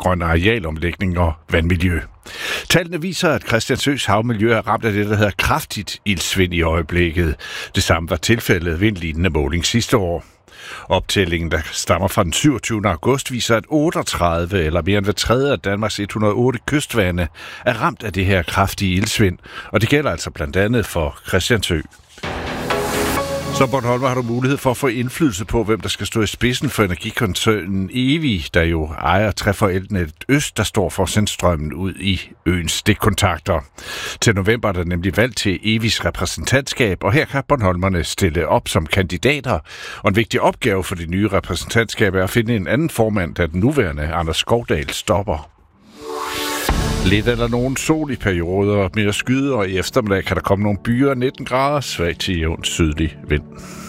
grøn arealomlægning og vandmiljø. Tallene viser, at Christiansøs havmiljø er ramt af det, der hedder kraftigt iltsvind i øjeblikket. Det samme var tilfældet ved en lignende måling sidste år. Optællingen, der stammer fra den 27. august, viser, at 38 eller mere end hver tredje af Danmarks 108 kystvande er ramt af det her kraftige iltsvind, og det gælder altså blandt andet for Christiansø. Som Bornholmer har du mulighed for at få indflydelse på, hvem der skal stå i spidsen for energikoncernen Evi, der jo ejer Treforældrenet Øst, der står for at sende strømmen ud i øens stikkontakter. Til november er der nemlig valg til Evis repræsentantskab, og her kan Bornholmerne stille op som kandidater. Og en vigtig opgave for det nye repræsentantskab er at finde en anden formand, da den nuværende Anders Skovdal stopper. Lidt eller nogen sol i perioder, mere skyde, og i eftermiddag kan der komme nogle byer 19 grader, svag til jævn sydlig vind.